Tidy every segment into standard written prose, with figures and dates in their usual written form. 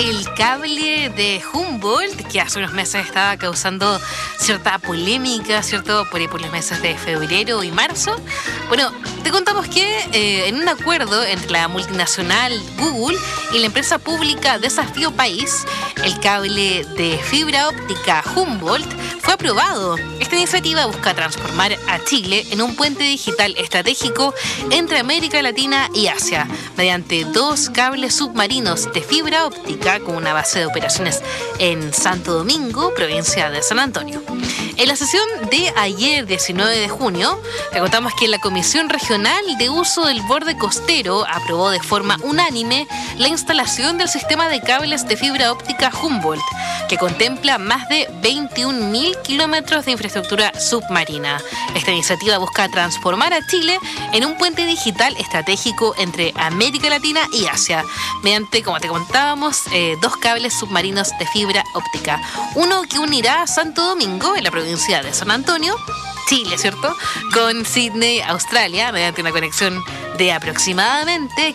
El cable de Humboldt, que hace unos meses estaba causando cierta polémica, ¿cierto? Por ahí por los meses de febrero y marzo. Bueno, te contamos que en un acuerdo entre la multinacional Google y la empresa pública Desafío País, el cable de fibra óptica Humboldt fue aprobado. Esta iniciativa busca transformar a Chile en un puente digital estratégico entre América Latina y Asia, mediante 2 cables submarinos de fibra óptica con una base de operaciones en Santo Domingo, provincia de San Antonio. En la sesión de ayer, 19 de junio, te contamos que la Comisión Regional de Uso del Borde Costero aprobó de forma unánime la instalación del sistema de cables de fibra óptica Humboldt, que contempla más de 21.000 kilómetros de infraestructura submarina. Esta iniciativa busca transformar a Chile en un puente digital estratégico entre América Latina y Asia, mediante, como te contábamos, 2 cables submarinos de fibra óptica. Uno que unirá a Santo Domingo, en la provincia de San Antonio, Chile, ¿cierto?, con Sydney, Australia, mediante una conexión de aproximadamente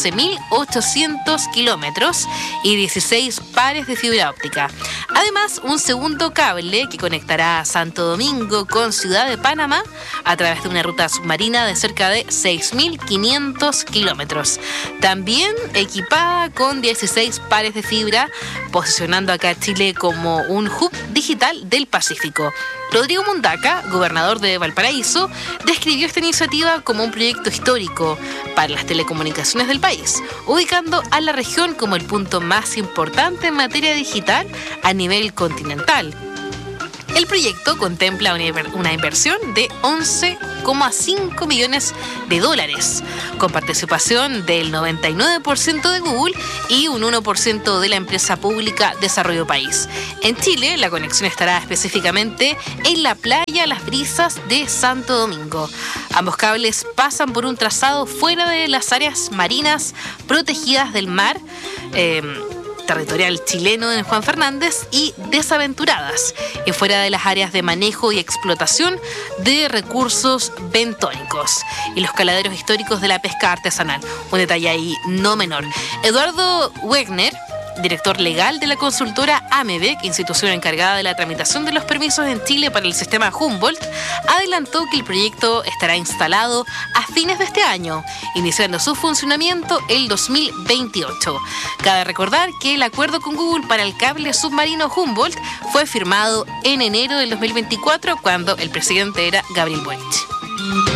14.800 kilómetros y 16 pares de fibra óptica. Además, un segundo cable que conectará a Santo Domingo con Ciudad de Panamá a través de una ruta submarina de cerca de 6.500 kilómetros. También equipada con 16 pares de fibra, posicionando acá a Chile como un hub digital del Pacífico. Rodrigo Mundaca, gobernador de Valparaíso, describió esta iniciativa como un proyecto histórico para las telecomunicaciones del país, ubicando a la región como el punto más importante en materia digital a nivel continental. El proyecto contempla una inversión de 11,5 millones de dólares, con participación del 99% de Google y un 1% de la empresa pública Desarrollo País. En Chile, la conexión estará específicamente en la playa Las Brisas de Santo Domingo. Ambos cables pasan por un trazado fuera de las áreas marinas protegidas del mar territorial chileno en Juan Fernández y desaventuradas, y fuera de las áreas de manejo y explotación de recursos bentónicos y los caladeros históricos de la pesca artesanal. Un detalle ahí no menor. Eduardo Wegner, director legal de la consultora AMEVEC, institución encargada de la tramitación de los permisos en Chile para el sistema Humboldt, adelantó que el proyecto estará instalado a fines de este año, iniciando su funcionamiento el 2028. Cabe recordar que el acuerdo con Google para el cable submarino Humboldt fue firmado en enero del 2024, cuando el presidente era Gabriel Boric.